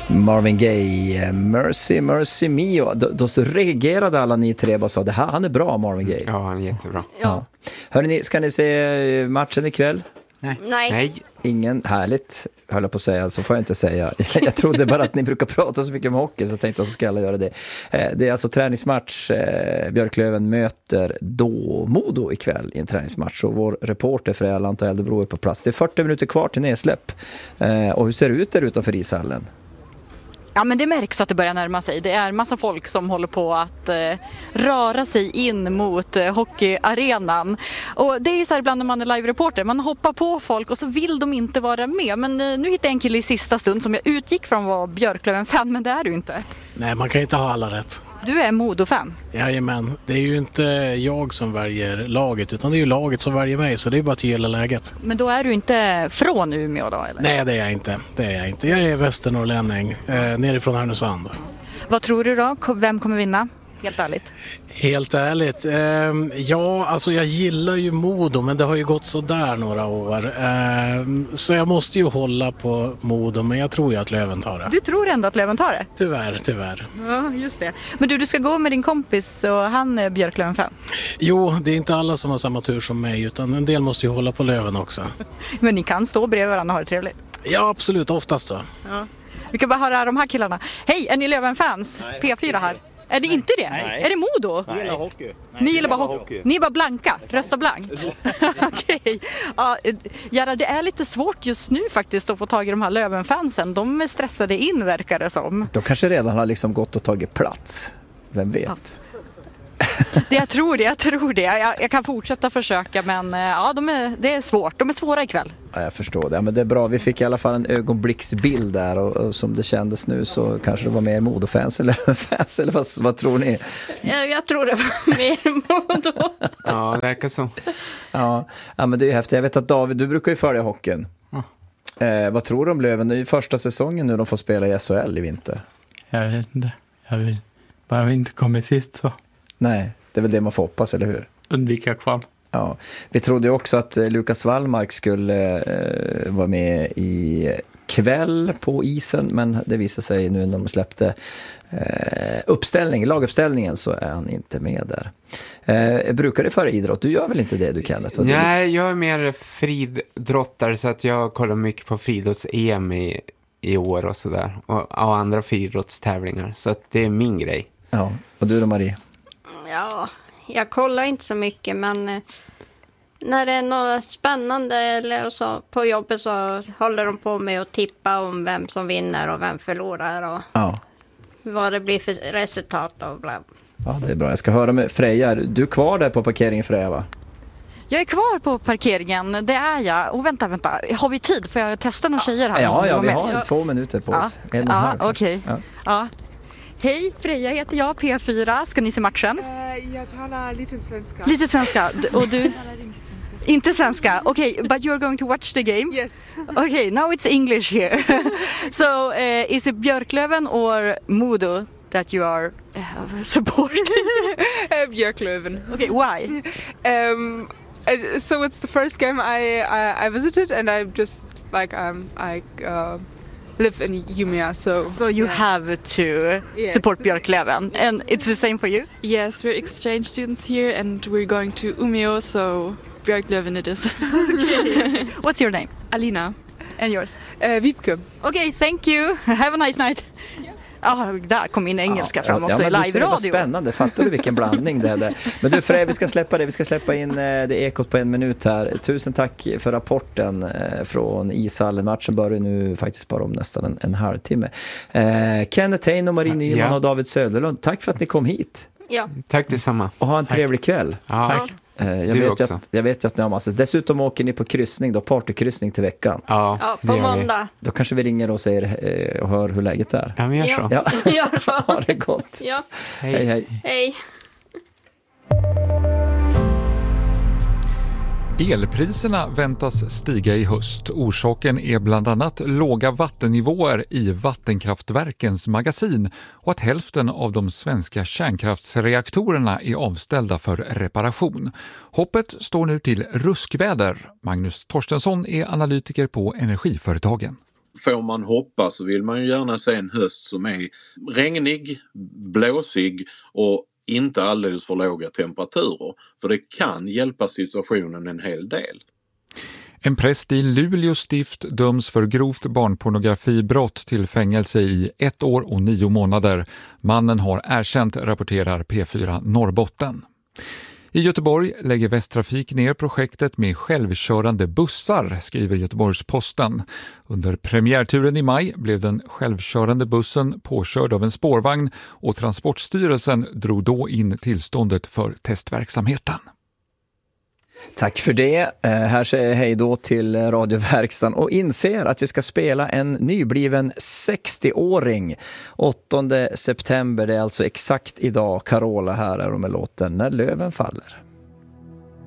Marvin Gaye, Mercy, Mercy Me. Då reagerade alla ni tre och sa, det här, han är bra, Marvin Gaye. Ja, han är jättebra. Ja. Hörrni, ska ni se matchen ikväll? Nej. Ingen, härligt, höll jag på att säga, så får jag inte säga. Jag trodde bara att ni brukar prata så mycket om hockey, så jag tänkte att så ska alla göra det. Det är alltså träningsmatch. Björklöven möter då Modo ikväll i en träningsmatch. Och vår reporter Freja Lanta Eldebro är på plats. Det är 40 minuter kvar till nedsläpp. Och hur ser det ut där utanför ishallen? Ja, men det märks att det börjar närma sig. Det är massa folk som håller på att röra sig in mot hockeyarenan. Och det är ju så här ibland när man är live-reporter. Man hoppar på folk och så vill de inte vara med. Men nu hittade jag en kille i sista stund som jag utgick från var Björklöven-fan, men det är du inte. Nej, man kan inte ha alla rätt. Du är Modo-fan. Jajamän, det är ju inte jag som väljer laget, utan det är ju laget som väljer mig, så det är bara att gilla läget. Men då är du inte från Umeå då, eller? Nej, det är jag inte. Jag är västernorrlänning, nerifrån Härnösand. Vad tror du då? Vem kommer vinna? Helt ärligt. Helt ärligt, ja, alltså jag gillar ju Modo, men det har ju gått så där några år. Så jag måste ju hålla på Modo, men jag tror ju att Löven tar det. Du tror ändå att Löven tar det? Tyvärr. Ja, just det. Men du ska gå med din kompis och han är Björklöven-fan. Jo, det är inte alla som har samma tur som mig, utan en del måste ju hålla på Löven också. Men ni kan stå bredvid varandra och ha det trevligt? Ja, absolut, oftast så. Ja. Vi kan bara höra de här killarna. Hej, är ni Löven-fans? P4 här. Är det inte det? Nej. Är det Modo? Vi gillar hockey. Ni gillar bara hockey? Ni är bara blanka? Rösta blankt? Okej. Ja, Gerhard, det är lite svårt just nu faktiskt att få tag i de här Löven-fansen. De är stressade in, verkar det som. De kanske redan har liksom gått och tagit plats. Vem vet? Ja. Jag tror det. Jag kan fortsätta försöka, men ja, det är svårt. De är svåra ikväll. Ja, jag förstår det. Ja, men det är bra. Vi fick i alla fall en ögonblicksbild där, och som det kändes nu så kanske det var mer Modo-fans eller fans, eller vad tror ni? Jag tror det var mer Modo. Ja, det verkar så. Ja, men det är ju häftigt. Jag vet att David, du brukar ju följa hockeyn. Vad tror du om Löven? Det är ju första säsongen nu de får spela i SHL i vinter. Jag vet inte. Jag vill bara inte komma sist så. Nej, det är väl det man får hoppas, eller hur? Undvika kval. Ja, vi trodde också att Lukas Wallmark skulle vara med i kväll på isen, men det visar sig nu när de släppte laguppställningen, så är han inte med där. Brukar du föra idrott? Du gör väl inte det, du Kenneth? Nej, jag är mer fridrottare, så att jag kollar mycket på friidrotts-EM i år och sådär, och andra friidrottstävlingar, så att det är min grej. Ja, och du då, Marie? Ja, jag kollar inte så mycket, men när det är något spännande eller så på jobbet så håller de på med att tippa om vem som vinner och vem förlorar och vad det blir för resultat och bla. Ja, det är bra. Jag ska höra med Freja. Du är kvar där på parkeringen, Freja, va? Jag är kvar på parkeringen, det är jag. Och vänta. Har vi tid? Får jag testa några tjejer här? Ja, vi har 2 minuter på oss. Okej. Ja. Hej, Freja heter jag, P4. Ska ni se matchen? Jag talar lite svenska. Lite svenska. Och du? Inte svenska. Okay, but you're going to watch the game? Yes. Okay, now it's English here. So, is it Björklöven or Modo that you are supporting? Björklöven. Okay, why? So it's the first game I visited, and I just like live in Umeå, so you have to support Björklöven, and it's the same for you? Yes, we're exchange students here, and we're going to Umeå, so Björklöven it is. Okay. What's your name? Alina. And yours? Vipke. Okay, thank you. Have a nice night. Ja, där kom in engelska fram också i live-radio. Vad spännande, fattar du vilken blandning det är? Men du Frej, vi ska släppa in det ekot på 1 minut här. Tusen tack för rapporten från ishallen. Matchen börjar nu faktiskt bara om nästan en halvtimme. Kenneth Hein och Marie Nyman och David Söderlund, tack för att ni kom hit. Ja. Tack detsamma. Och ha en trevlig kväll. Ja. Tack. Jag vet att ni har massor. Dessutom åker ni på kryssning då, partykryssning till veckan. Ja, på måndag. Då kanske vi ringer och säger och hör hur läget är. Ja, men gör så. Ja. Ha det gott. Ja. Hej. Elpriserna väntas stiga i höst. Orsaken är bland annat låga vattennivåer i vattenkraftverkens magasin och att hälften av de svenska kärnkraftsreaktorerna är avställda för reparation. Hoppet står nu till ruskväder. Magnus Torstensson är analytiker på Energiföretagen. får man hoppas så vill man ju gärna se en höst som är regnig, blåsig och inte alldeles för låga temperaturer. För det kan hjälpa situationen en hel del. En präst i Luleå stift döms för grovt barnpornografibrott till fängelse i 1 år och 9 månader. Mannen har erkänt, rapporterar P4 Norrbotten. I Göteborg lägger Västtrafik ner projektet med självkörande bussar, skriver Göteborgs-Posten. Under premiärturen i maj blev den självkörande bussen påkörd av en spårvagn och Transportstyrelsen drog då in tillståndet för testverksamheten. Tack för det. Här säger jag hej då till radioverkstan och inser att vi ska spela en nybliven 60-åring. 8 september, det är alltså exakt idag. Carola här är med låten När löven faller.